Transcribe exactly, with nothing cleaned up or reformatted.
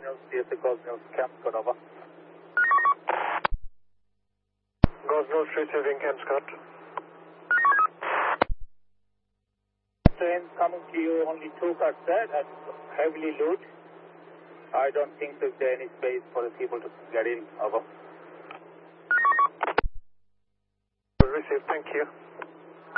News, C S A Golf News, Camp Scott, over. Golf News receiving Camp Scott. Train coming to you, only two cars there and heavily loaded. I don't think there's any space for the people to get in, over. Received, thank you.